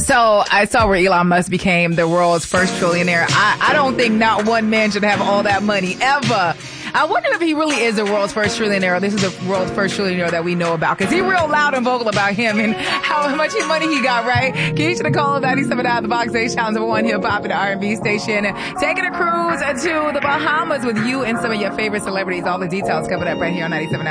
So I saw where Elon Musk became the world's first trillionaire. I don't think not one man should have all that money ever. I wonder if he really is the world's first trillionaire, or this is the world's first trillionaire that we know about. Cause he real loud and vocal about him and how much money he got, right? Keisha Nicole, 97 out of the box, H-Town's number one hip hop and R&B station. Taking a cruise to the Bahamas with you and some of your favorite celebrities. All the details coming up right here on 97